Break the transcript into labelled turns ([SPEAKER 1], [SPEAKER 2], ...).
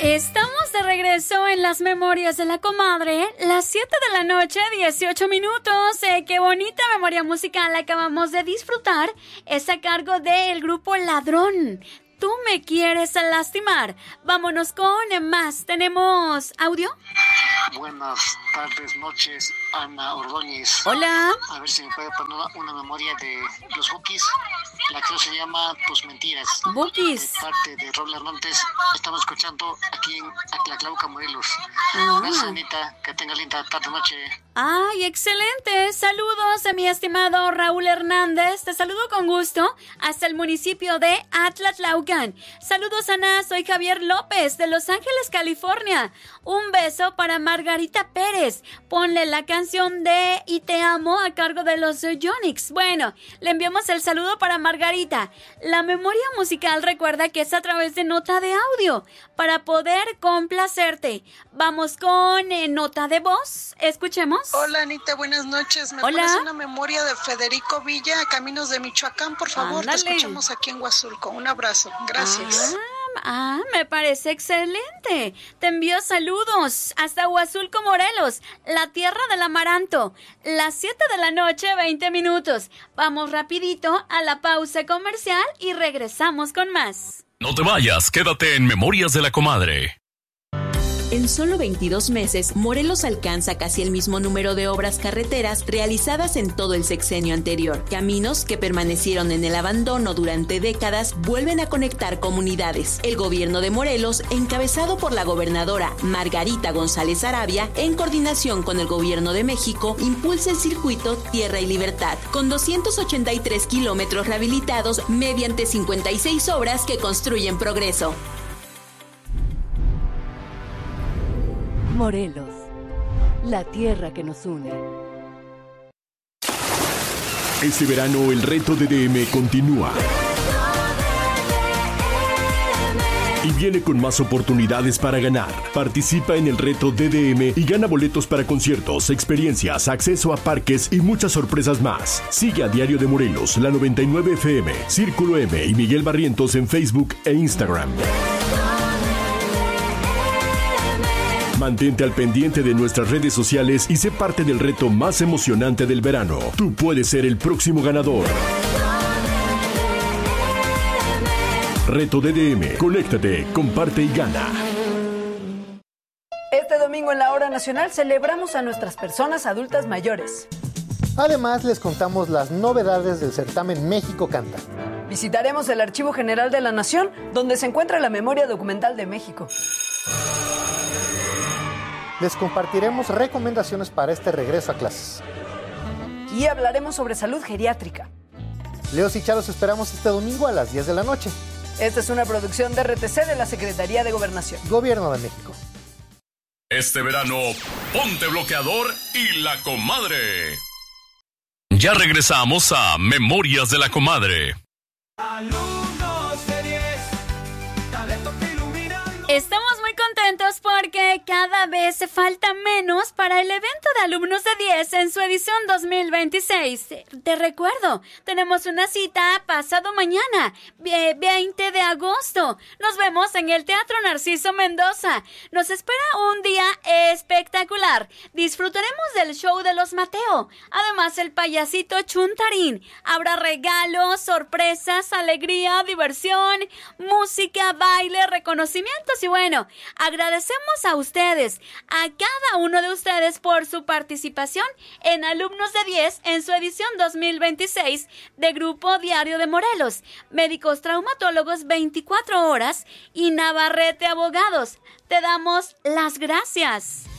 [SPEAKER 1] Estamos de regreso en las memorias de la comadre, las 7 de la noche, 18 minutos. Qué bonita memoria musical acabamos de disfrutar. Es a cargo del grupo Ladrón. Tú me quieres lastimar. Vámonos con más. ¿Tenemos audio?
[SPEAKER 2] Buenas tardes, noches, Ana Ordóñez.
[SPEAKER 1] Hola.
[SPEAKER 2] A ver si me puede poner una memoria de los Bukis. La canción se llama Tus Mentiras.
[SPEAKER 1] Bukis.
[SPEAKER 2] De parte de Raúl Hernández. Estamos escuchando aquí en Atlaclauca, Morelos. Gracias, Anita. Que tenga linda tarde, noche.
[SPEAKER 1] ¡Ay, excelente! Saludos a mi estimado Raúl Hernández. Te saludo con gusto hasta el municipio de Atlatlaucan. Saludos, Ana. Soy Javier López de Los Ángeles, California. Un beso para Margarita Pérez. Ponle la canción de Y Te Amo a cargo de los Yonix. Bueno, le enviamos el saludo para Margarita. La memoria musical recuerda que es a través de nota de audio para poder complacerte. Vamos con nota de voz. Escuchemos.
[SPEAKER 3] Hola, Anita, buenas noches. ¿Me pones una memoria de Federico Villa, Caminos de Michoacán, por favor?
[SPEAKER 1] Ándale.
[SPEAKER 3] Te escuchamos aquí en Huazulco. Un abrazo. Gracias.
[SPEAKER 1] Me parece excelente. Te envío saludos hasta Huazulco, Morelos, la tierra del amaranto. Las 7 de la noche, 20 minutos. Vamos rapidito a la pausa comercial y regresamos con más.
[SPEAKER 4] No te vayas, quédate en Memorias de la Comadre.
[SPEAKER 5] En solo 22 meses, Morelos alcanza casi el mismo número de obras carreteras realizadas en todo el sexenio anterior. Caminos que permanecieron en el abandono durante décadas vuelven a conectar comunidades. El gobierno de Morelos, encabezado por la gobernadora Margarita González Arabia, en coordinación con el gobierno de México, impulsa el circuito Tierra y Libertad, con 283 kilómetros rehabilitados mediante 56 obras que construyen progreso.
[SPEAKER 6] Morelos, la tierra que nos une.
[SPEAKER 7] Este verano el reto de DM continúa. Y viene con más oportunidades para ganar. Participa en el reto DDM y gana boletos para conciertos, experiencias, acceso a parques y muchas sorpresas más. Sigue a Diario de Morelos, la 99 FM, Círculo M y Miguel Barrientos en Facebook e Instagram. Mantente al pendiente de nuestras redes sociales y sé parte del reto más emocionante del verano. Tú puedes ser el próximo ganador. Reto DDM. Conéctate, comparte y gana.
[SPEAKER 8] Este domingo en la Hora Nacional celebramos a nuestras personas adultas mayores.
[SPEAKER 9] Además, les contamos las novedades del certamen México Canta.
[SPEAKER 8] Visitaremos el Archivo General de la Nación, donde se encuentra la memoria documental de México.
[SPEAKER 9] Les compartiremos recomendaciones para este regreso a clases.
[SPEAKER 8] Y hablaremos sobre salud geriátrica.
[SPEAKER 9] Leos y Charos esperamos este domingo a las 10 de la noche.
[SPEAKER 8] Esta es una producción de RTC de la Secretaría de Gobernación.
[SPEAKER 9] Gobierno de México.
[SPEAKER 4] Este verano, ponte bloqueador y la comadre. Ya regresamos a Memorias de la Comadre.
[SPEAKER 1] Estamos muy contentos porque cada vez se falta menos para el evento de alumnos de 10 en su edición 2026. Te recuerdo, tenemos una cita pasado mañana, 20 de agosto. Nos vemos en el Teatro Narciso Mendoza. Nos espera un día espectacular. Disfrutaremos del show de los Mateo. Además, el payasito Chuntarín. Habrá regalos, sorpresas, alegría, diversión, música, baile, reconocimientos y bueno, agradecemos a ustedes, a cada uno de ustedes por su participación en Alumnos de 10 en su edición 2026 de Grupo Diario de Morelos, Médicos Traumatólogos 24 horas y Navarrete Abogados. Te damos las gracias.